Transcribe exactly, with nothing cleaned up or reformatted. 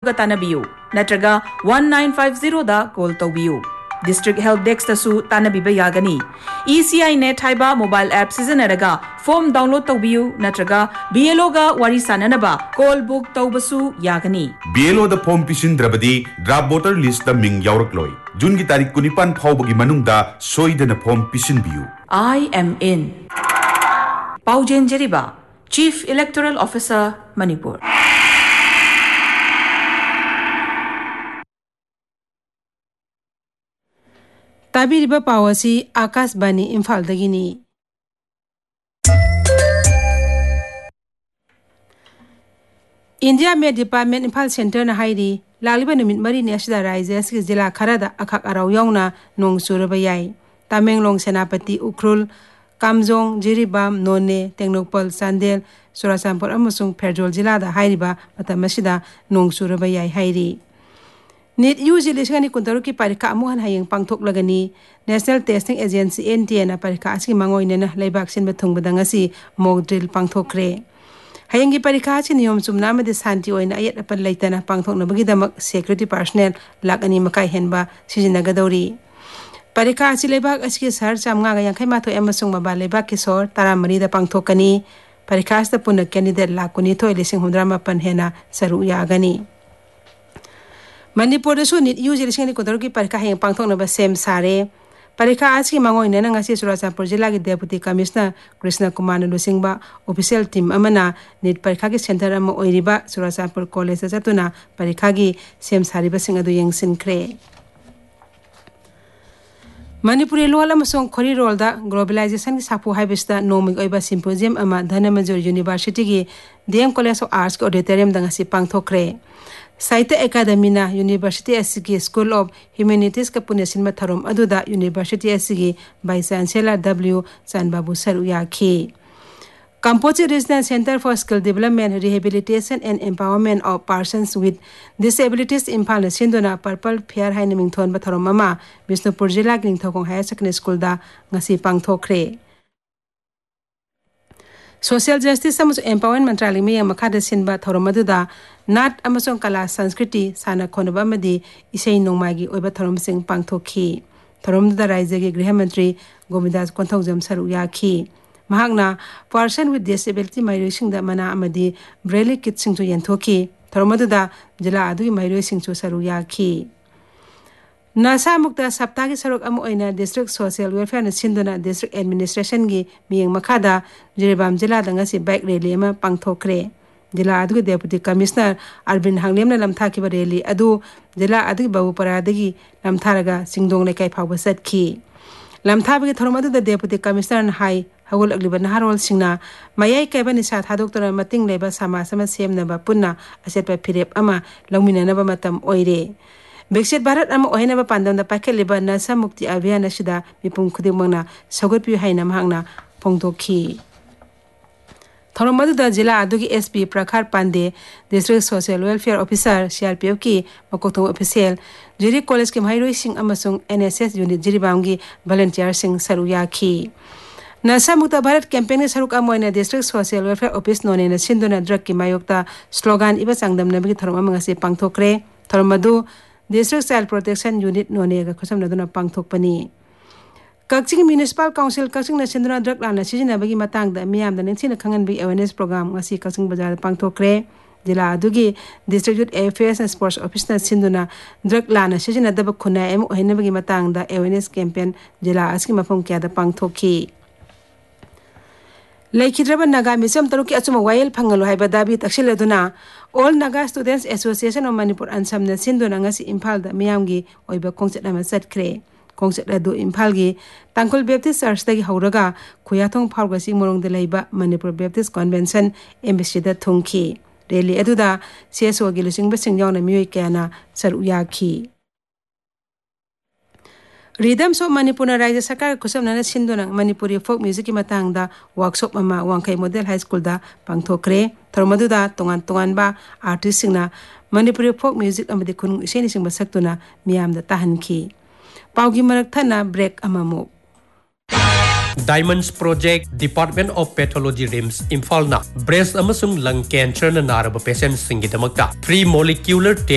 ꯒ ꯇꯥꯅꯕꯤꯌꯨ ꯅꯠꯇ꯭ꯔꯒ one nine five zero ꯗ ꯀꯣꯜ ꯇꯧꯕꯤꯌꯨ District Health Desk tasu tanabiba yagani E C I Net haiba mobile app sijanaraga form download tawbiyu natraga B L O ga wari sananaba call book tawbasu yagani B L O da form pisindrabadi draft voter list da ming yaurakloi June gi tarik kunipan phawbagi manungda soidana form pisinbiyu I am in Paujen Jeriba Chief Electoral Officer Manipur ताबीरिबा पावसी आकाश बानी Imphal दगिनी India में department Imphal centre न हाइरी लालिबा नुमित मरी नेशदा rises के जिला खरादा अखाक अराव यावना नोंग सुरबा याई तामेंगलोंग सेनापति उखरुल कामजोंग जिरिबाम नोने टेक्नोपल चांदेल सुरासामपुर अमसुंग फेरजोल जिलादा हाइरिबा मतमसिदा नोंग सुरबा याई हाइरी नीट यूजी लिसगानी कुंतरु की परीक्षा अमुहन हायंग पांगथोक लगनी national testing agency N T A ना परीक्षा असकी मांगोइनेना लेबाक सिन बथुंगबदंग असि मॉक ड्रिल पांगथोकरे हायंग की परीक्षा असि नियम चुमना मदे शांति ओइना अयत अपन लेतना पांगथोकनबगीदमक सिक्योरिटी पर्सनल लाख अनि मकाई हेनबा सिजिनगदौरी परीक्षा असि लेबाक असकी शहर चामगा गा यांखै माथो एमसुंग मबा लेबाक की सोर तरामरी दा पांगथोकनी परीक्षा अस्त पुन कैंडिडेट लाख कुनिथोय लिसिंग हुंद्रामापन हेना सरू यागनी मणिपुर नीट यूजी लिसिंग कुंतरु की परीक्षा हेंग पांगथोकनबा सेम सारे परीक्षा आज की मांगोइने नंगासी सुराचापुर जिला की deputy commissioner Krishna Kumar लुसिंगबा official team अमना नीट परीक्षा की सेंटर अम ओइरिबा सुराचापुर कॉलेज जतुना परीक्षा की सेम सारिबसिंग अदु यंगसिनख्रे मणिपुरी लोल अमसोंग खोरी रोलदा ग्लोबलाइजेशन की साफु हाइबिसदा नोमिग ओइबा सिम्पोजियम अमा धनमंजुर यूनिवर्सिटी की DM college of arts auditorium दंगासी पांगथोकरे साहित्य अकादमी ना यूनिवर्सिटी एसगी स्कूल ऑफ ह्यूमैनिटीज का पुण्यसिन्मा थरोम अदुदा यूनिवर्सिटी एसगी वाइस चांसलर डब्ल्यू चानबाबू सरू याखी कंपोजी regional centre for skill development rehabilitation and empowerment of persons with disabilities Imphal सिंधुना purple fair हाइन मिंगथोन बथरोम अमा बिष्णुपुर जिला की निंगथौकों हायर सेकेंडरी स्कूल दा ngasi पांगथोखरे social justice empowerment मंत्रालय में मखादा सिनबा थौरम अदुदा नाट अमसों कला संस्कृति साना खोनबा मदी इसै नोंमागी ओइबा थौरम सिंग पांगथोखी थौरमदा राज्य के गृह मंत्री गोविंदास कोंथौजम सरू याखी महागना पर्सन विद डिसेबिलिटी माइरोसिंग दा मना अमदी ब्रेली किट सिंगजु यंथोखी थौरम अदुदा जिला अदुगी माइरोसिंगजु सरू याखी नशा मुक्त सप्ताह की सड़क district social welfare सिंधुना district administration की मियंग मखादा जिरीबाम जिला दंगसी बाइक रैली में पांगथोखरे जिला अदुगी डेप्यूटी कमिश्नर अरविंद हांगलेमना लमथाकिबा रैली अदु जिला अदुगी बाबूपरादगी लमथारगा सिंगदोंग लेकाई फावबा सतखी लमथाबगी theorem अदुदा deputy commissioner high हगोल अगलिबा नहारोल सिंगना मयाई cava निसा थादोक्तोना मतिंग लेबा समाज अमा सेमनबा पुन्ना असेटपा फिरेप अमा लौमिननबा मतम ओइरे विकसित भारत अमा ओहेनबा पांदमदा पाखेलिबा नशा मुक्ति अभियान असिदा मिपुम खुदिमंगना सगोतपि हाइना महंगना फोंगदोखी थौरम अदुदा जिला अदुगी SP प्रखार Pandey district social welfare officer CRPF की मकोथों ऑफिशियल जिरी कॉलेज के माइरोई Singh अमसुंग NSS unit जिरीबामगी volunteer Singh सरू याखी नशा मुक्त भारत कैंपेन सरुक अमोइना district social welfare office नोनेना सिंधुना drug की मायोक्ता स्लोगन इबा चांगदमनबगी थौरम अमंगसे पांगथोखरे थौरम अदु district child protection unit नोनेगा खुसमनदुना पांगथोकपनी Kakching municipal council Kakching सिंधुना drug लाना सिजिनबगी मतंगदा मियामदा निंथिना खंगनबी अवेयरनेस प्रोग्राम ngasi कक्चिंग बाजार पांगथोखरे जिला अदुगी district youth affairs and sports ऑफिसना सिंधुना drug लाना सिजिनदब खुना एम ओहिनबगी मतंगदा अवेयरनेस कैंपेन जिला असकी मफम क्यादा पांगथोखी लेखिद्रब नागा मिसम तरुकी अचुम वायल फंगलो हाइबा दाबी तक्सिलदुना all Naga students association of Manipur अनसमना सिंधुना ngasi Imphal दा मियामगी ओइबा खोंगचट अमा चटख्रे खोंगचट अदु इम्फाल गी तांकुल बैप्टिस्ट चर्च दगी हौरगा खुयाथोंग फावगसी मोरोंग दे लैबा मणिपुर बैप्टिस्ट कन्वेंशन एम्बेसी दा थुंखी रैली अदुदा सीएसओ गी लुसिंग बसिंग यावना मियोय कयाना सरू याखी रिदम्स ऑफ मणिपुर राज्य सरकार खुसमना सिंधुना मणिपुरी फोक म्यूजिक की मतंगदा वर्कशॉप अमा वांखै मॉडल हाई स्कूल दा पांगथोखरे थरमदुदा तोंगान तोंगानबा आर्टिस्ट सिंगना मणिपुरी फोक म्यूजिक अमदि खुनु इसेनि सिंग बसक्तुना मियामदा ताहनखी पाउगी मरक थना break अमामु Diamonds Project Department of Pathology Rims Imphal na breast amasung lung cancer na naraba patients singidamagta three molecular